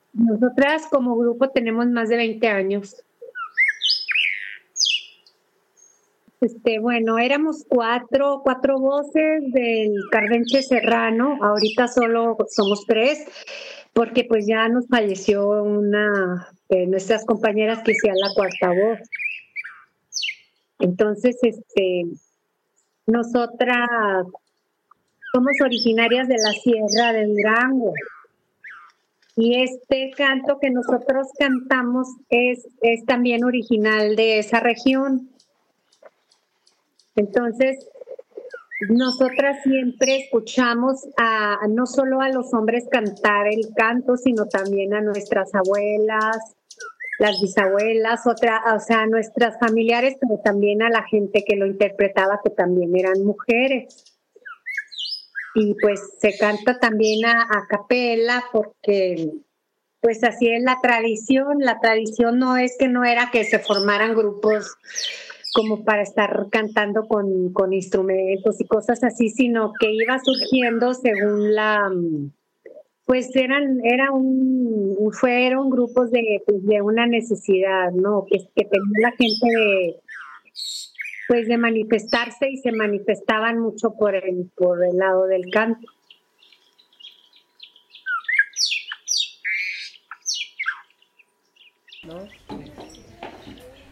Nosotras como grupo tenemos más de 20 años. Bueno, éramos cuatro voces del Cardenche Serrano. Ahorita solo somos tres, porque pues ya nos falleció una de nuestras compañeras que hacía la cuarta voz. Entonces, nosotras somos originarias de la Sierra de Durango. Y este canto que nosotros cantamos es también original de esa región. Entonces, nosotras siempre escuchamos no solo a los hombres cantar el canto, sino también a nuestras abuelas, las bisabuelas, o sea, a nuestras familiares, pero también a la gente que lo interpretaba, que también eran mujeres. Y pues se canta también a capela porque pues así es la tradición no es que no era que se formaran grupos como para estar cantando con instrumentos y cosas así, sino que iba surgiendo según pues fueron grupos de una necesidad, ¿no? Que tenía la gente de manifestarse y se manifestaban mucho por el lado del canto. ¿No?